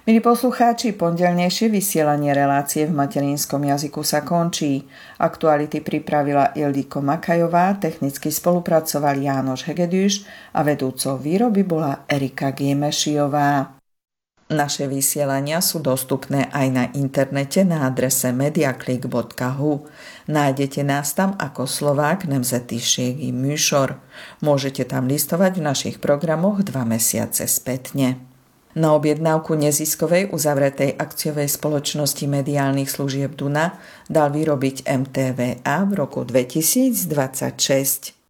Milí poslucháči, pondelnejšie vysielanie relácie v materinskom jazyku sa končí. Aktuality pripravila Ildiko Makajová, technicky spolupracoval Jánoš Hegedűs a vedúcou výroby bola Erika Giemešijová. Naše vysielania sú dostupné aj na internete na adrese mediaclick.hu. Nájdete nás tam ako Slovák nemzetiségi műsor. Môžete tam listovať v našich programoch 2 mesiace spätne. Na objednávku neziskovej uzavretej akciovej spoločnosti mediálnych služieb Duna dal vyrobiť MTVA v roku 2026.